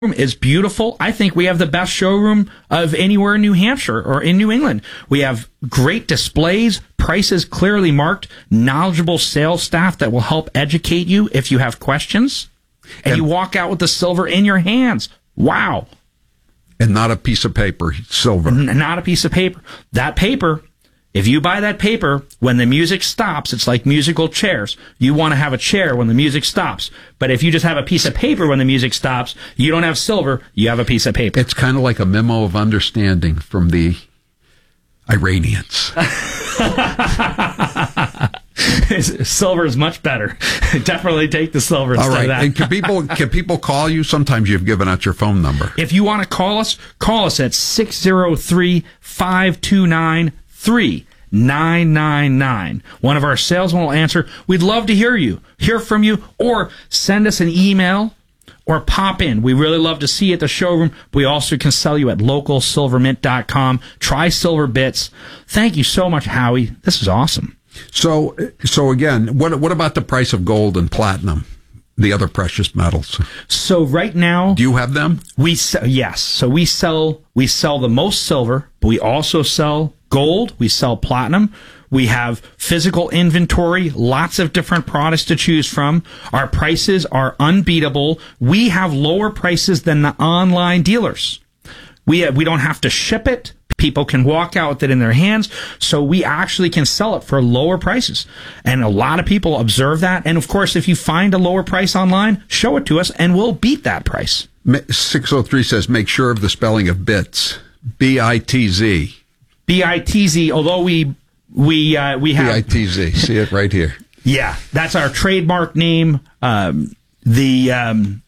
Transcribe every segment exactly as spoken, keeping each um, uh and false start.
is beautiful. I think we have the best showroom of anywhere in New Hampshire or in New England. We have great displays, prices clearly marked, knowledgeable sales staff that will help educate you if you have questions. And, and you walk out with the silver in your hands. Wow. And not a piece of paper, silver. N- not a piece of paper. That paper, if you buy that paper, when the music stops, it's like musical chairs. You want to have a chair when the music stops. But if you just have a piece of paper when the music stops, you don't have silver, you have a piece of paper. It's kind of like a memo of understanding from the Iranians. Silver is much better. Definitely take the silver All instead right. of that. And can people, can people call you? Sometimes you've given out your phone number. If you want to call us, call us at six oh three, five two nine, three nine nine nine. One of our salesmen will answer. We'd love to hear you, hear from you, or send us an email or pop in. We really love to see you at the showroom. We also can sell you at local silver mint dot com. Try Silver Bits. Thank you so much, Howie. This is awesome. So, so again, what what about the price of gold and platinum, the other precious metals? So right now, do you have them? We sell, yes. So we sell we sell the most silver, but we also sell gold. We sell platinum. We have physical inventory, lots of different products to choose from. Our prices are unbeatable. We have lower prices than the online dealers. We have, we don't have to ship it. People can walk out with it in their hands, so we actually can sell it for lower prices. And a lot of people observe that. And, of course, if you find a lower price online, show it to us, and we'll beat that price. six oh three says, make sure of the spelling of bits. B I T Z. B I T Z, although we we uh, we have... B I T Z. See it right here. Yeah, that's our trademark name. Um, the... Um,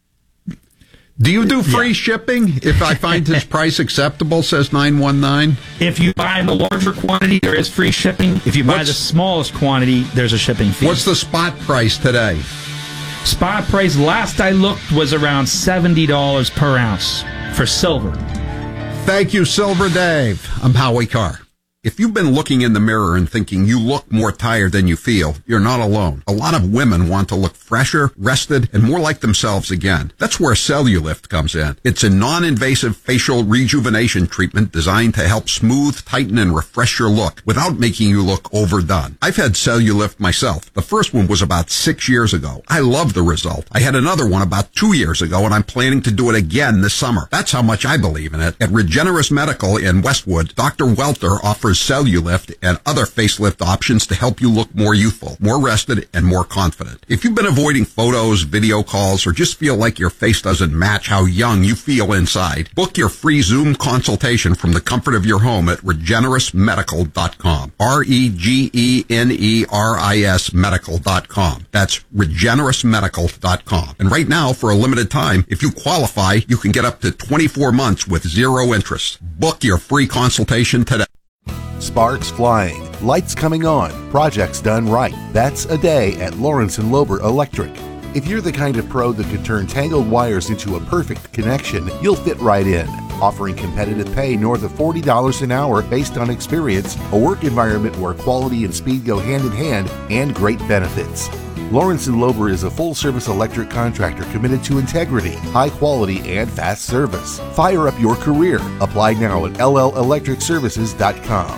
Do you do free yeah. shipping if I find his price acceptable, says nine one nine? If you buy the larger quantity, there is free shipping. If you buy what's, the smallest quantity, there's a shipping fee. What's the spot price today? Spot price, last I looked, was around seventy dollars per ounce for silver. Thank you, Silver Dave. I'm Howie Carr. If you've been looking in the mirror and thinking you look more tired than you feel, you're not alone. A lot of women want to look fresher, rested, and more like themselves again. That's where Cellulift comes in. It's a non-invasive facial rejuvenation treatment designed to help smooth, tighten, and refresh your look without making you look overdone. I've had Cellulift myself. The first one was about six years ago. I love the result. I had another one about two years ago, and I'm planning to do it again this summer. That's how much I believe in it. At Regenerous Medical in Westwood, Doctor Welter offers Cellulift and other facelift options to help you look more youthful, more rested, and more confident. If you've been avoiding photos, video calls, or just feel like your face doesn't match how young you feel inside, book your free Zoom consultation from the comfort of your home at regenerous medical dot com. R E G E N E R I S medical dot com. That's regenerous medical dot com. And right now, for a limited time, if you qualify, you can get up to twenty-four months with zero interest. Book your free consultation today. Sparks flying, lights coming on, projects done right. That's a day at Lawrence and Lober Electric. If you're the kind of pro that can turn tangled wires into a perfect connection, you'll fit right in. Offering competitive pay north of forty dollars an hour based on experience, a work environment where quality and speed go hand in hand, and great benefits. Lawrence and Lober is a full-service electric contractor committed to integrity, high quality, and fast service. Fire up your career. Apply now at L L electric services dot com.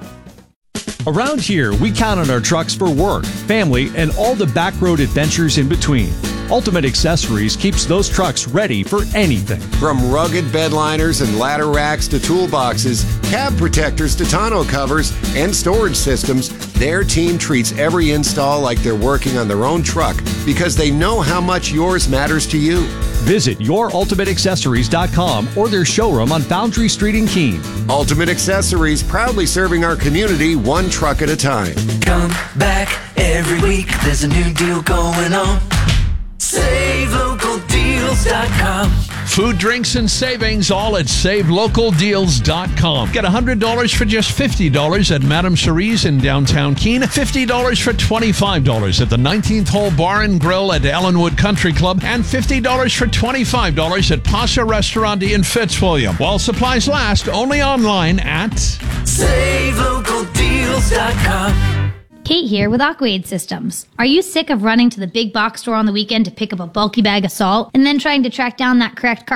Around here, we count on our trucks for work, family, and all the back road adventures in between. Ultimate Accessories keeps those trucks ready for anything. From rugged bed liners and ladder racks to toolboxes, cab protectors to tonneau covers, and storage systems, their team treats every install like they're working on their own truck because they know how much yours matters to you. Visit your ultimate accessories dot com or their showroom on Foundry Street in Keene. Ultimate Accessories, proudly serving our community one truck at a time. Come back every week, there's a new deal going on. save local deals dot com. Food, drinks, and savings all at save local deals dot com. Get one hundred dollars for just fifty dollars at Madame Cherie's in downtown Keene. fifty dollars for twenty-five dollars at the nineteenth Hole Bar and Grill at Ellenwood Country Club. And fifty dollars for twenty-five dollars at Pasha Restaurant in Fitzwilliam. While supplies last, only online at save local deals dot com. Kate here with Aquaid Systems. Are you sick of running to the big box store on the weekend to pick up a bulky bag of salt and then trying to track down that correct cartridge